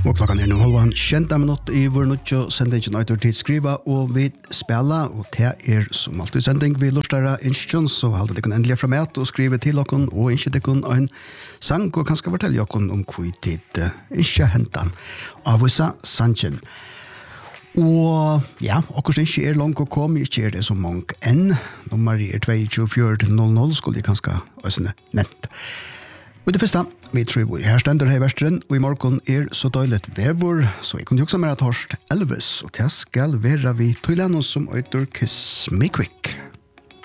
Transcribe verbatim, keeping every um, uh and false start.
Og klokkan er nå halvan tjenta minutt i vår nødjo sendingen etter til skriva og vi spela, og det er som alltid sending vi lortare innskjøn, så halde det kun endelig fra med og skrive til okken og innskjøn det kun en sang og kanskje fortelle okken om hvor tid innskjøn hentan av vissa sangen. Og ja, akkurat ikke er langt å komme, ikke er det så mange enn. Nummer er to fire null null skulle jeg kanskje også nevnt. Og det første, vi tror vi her stender her i versteren, og i morgen er så døylig vever, så jeg kunne jo også mer at Horst Elvis, og det skal være vi til henne som øyter Kiss Me Quick.